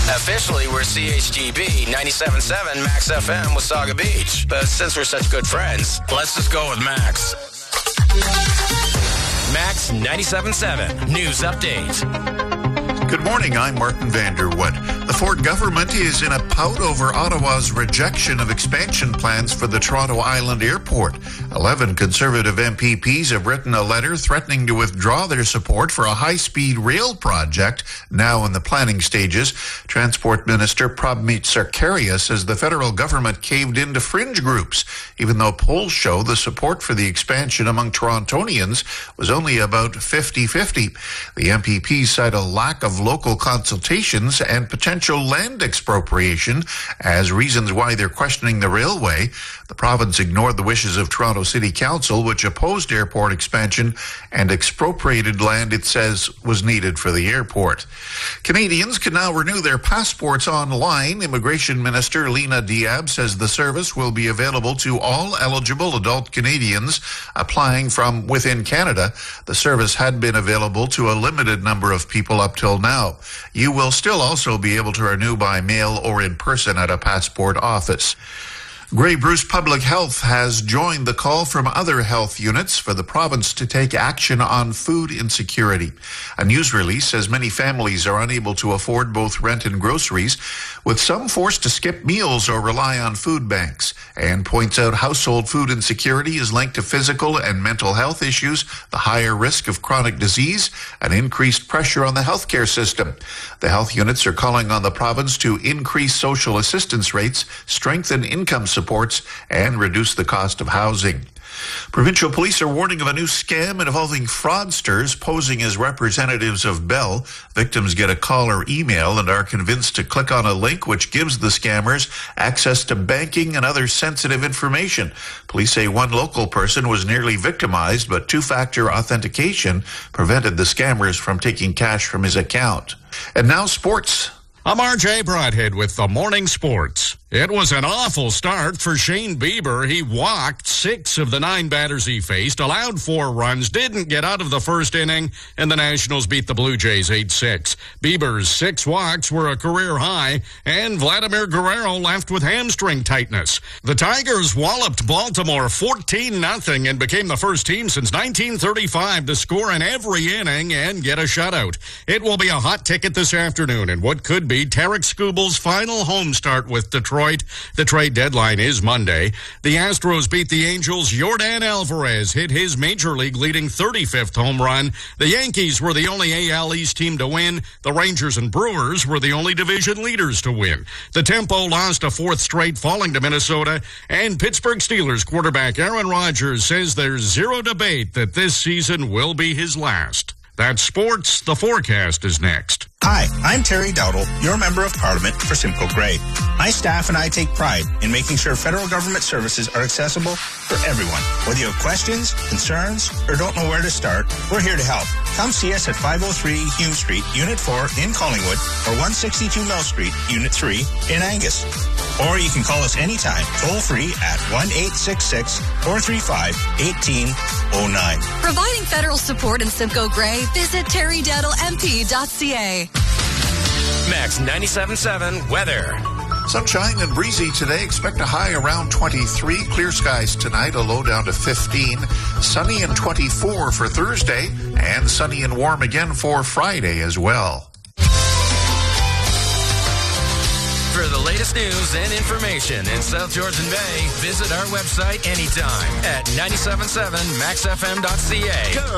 Officially, we're CHGB 97.7 Max FM with Saga Beach. But since we're such good friends, let's just go with Max. Max 97.7 News Update. Good morning, I'm Martin Vanderwood. The Ford government is in a pout over Ottawa's rejection of expansion plans for the Toronto Island Airport. 11 Conservative MPPs have written a letter threatening to withdraw their support for a high-speed rail project now in the planning stages. Transport Minister Prabmeet Sarkaria says the federal government caved into fringe groups, even though polls show the support for the expansion among Torontonians was only about 50-50. The MPPs cite a lack of local consultations and potential land expropriation as reasons why they're questioning the railway. The province ignored the wishes of Toronto City Council, which opposed airport expansion and expropriated land it says was needed for the airport. Canadians can now renew their passports online. Immigration Minister Lena Diab says the service will be available to all eligible adult Canadians applying from within Canada. The service had been available to a limited number of people up till now. You will still also be able to renew by mail or in person at a passport office. Grey Bruce Public Health has joined the call from other health units for the province to take action on food insecurity. A news release says many families are unable to afford both rent and groceries, with some forced to skip meals or rely on food banks, and points out household food insecurity is linked to physical and mental health issues, the higher risk of chronic disease, and increased pressure on the healthcare system. The health units are calling on the province to increase social assistance rates, strengthen income supports, and reduce the cost of housing. Provincial police are warning of a new scam involving fraudsters posing as representatives of Bell. Victims get a call or email and are convinced to click on a link which gives the scammers access to banking and other sensitive information. Police say one local person was nearly victimized, but two-factor authentication prevented the scammers from taking cash from his account. And now sports. I'm RJ Broadhead with the Morning Sports. It was an awful start for Shane Bieber. He walked 6 of the 9 batters he faced, allowed 4 runs, didn't get out of the first inning, and the Nationals beat the Blue Jays 8-6. Bieber's 6 walks were a career high, and Vladimir Guerrero left with hamstring tightness. The Tigers walloped Baltimore 14-0 and became the first team since 1935 to score in every inning and get a shutout. It will be a hot ticket this afternoon in what could be Tarek Skubal's final home start with Detroit. The trade deadline is Monday. The Astros beat the Angels. Yordan Alvarez hit his major league leading 35th home run. The Yankees were the only AL East team to win. The Rangers and Brewers were the only division leaders to win. The Tempo lost a 4th straight, falling to Minnesota. And Pittsburgh Steelers quarterback Aaron Rodgers says there's zero debate that this season will be his last. That's sports. The forecast is next. Hi, I'm Terry Dowdle, your Member of Parliament for Simcoe Grey. My staff and I take pride in making sure federal government services are accessible for everyone. Whether you have questions, concerns, or don't know where to start, we're here to help. Come see us at 503 Hume Street, Unit 4 in Collingwood, or 162 Mill Street, Unit 3 in Angus. Or you can call us anytime, toll-free at 1-866-435-1809. Providing federal support in Simcoe Grey, visit terrydowdlemp.ca. Max 97.7 weather. Sunshine and breezy today. Expect a high around 23. Clear skies tonight, a low down to 15. Sunny and 24 for Thursday, and sunny and warm again for Friday as well. For the latest news and information in South Georgian Bay, visit our website anytime at 97.7maxfm.ca.